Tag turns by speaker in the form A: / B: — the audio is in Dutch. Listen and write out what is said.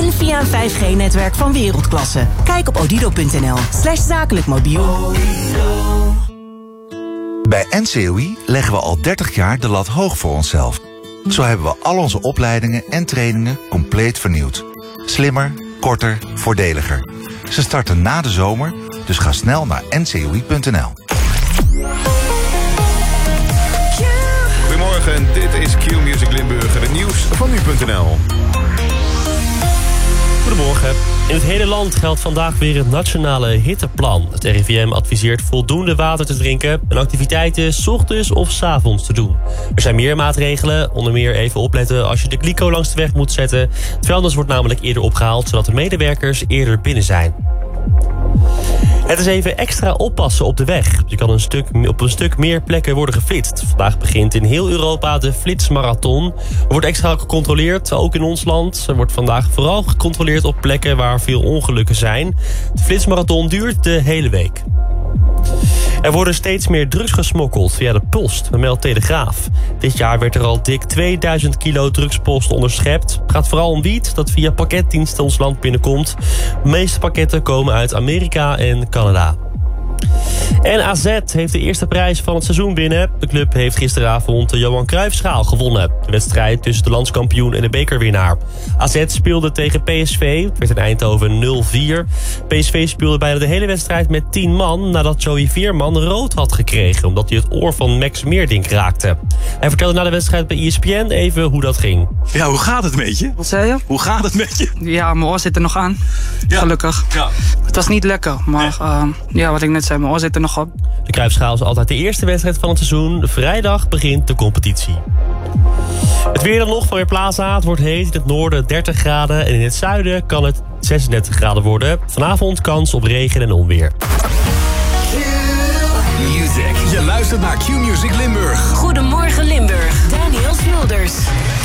A: En via een 5G-netwerk van wereldklasse. Kijk op odido.nl/zakelijk mobiel.
B: Bij NCOI leggen we al 30 jaar de lat hoog voor onszelf. Zo hebben we al onze opleidingen en trainingen compleet vernieuwd. Slimmer, korter, voordeliger. Ze starten na de zomer, dus ga snel naar ncoi.nl.
C: Goedemorgen, dit is Q-Music Limburg, het nieuws van nu.nl.
D: Goedemorgen. In het hele land geldt vandaag weer het nationale hitteplan. Het RIVM adviseert voldoende water te drinken en activiteiten 's ochtends of 's avonds te doen. Er zijn meer maatregelen, onder meer even opletten als je de kliko langs de weg moet zetten. Het vuilnis wordt namelijk eerder opgehaald, zodat de medewerkers eerder binnen zijn. Het is even extra oppassen op de weg. Je kan op een stuk meer plekken worden geflitst. Vandaag begint in heel Europa de flitsmarathon. Er wordt extra gecontroleerd, ook in ons land. Er wordt vandaag vooral gecontroleerd op plekken waar veel ongelukken zijn. De flitsmarathon duurt de hele week. Er worden steeds meer drugs gesmokkeld via de post, meldt Telegraaf. Dit jaar werd er al dik 2000 kilo drugspost onderschept. Het gaat vooral om wiet dat via pakketdiensten ons land binnenkomt. De meeste pakketten komen uit Amerika en Canada. En AZ heeft de eerste prijs van het seizoen binnen. De club heeft gisteravond de Johan Cruijffschaal gewonnen. De wedstrijd tussen de landskampioen en de bekerwinnaar. AZ speelde tegen PSV. Het werd in Eindhoven 0-4. PSV speelde bijna de hele wedstrijd met 10 man... nadat Joey Veerman rood had gekregen... omdat hij het oor van Max Meerdink raakte. Hij vertelde na de wedstrijd bij ESPN even hoe dat ging.
E: Ja, hoe gaat het met je?
F: Wat zei je?
E: Hoe gaat het met je?
F: Ja, mijn oor zit er nog aan.
E: Ja.
F: Gelukkig.
E: Ja.
F: Het was niet lekker, maar wat ik net zei, mijn oor zit er nog op.
D: De Cruijffschaal is altijd de eerste wedstrijd van het seizoen. Vrijdag begint de competitie. Het weer dan nog van Weerplaza. Het wordt heet in het noorden 30 graden en in het zuiden kan het 36 graden worden. Vanavond kans op regen en onweer.
G: Q-Music. Je luistert naar Q-Music Limburg.
A: Goedemorgen Limburg. Daniel Smulders.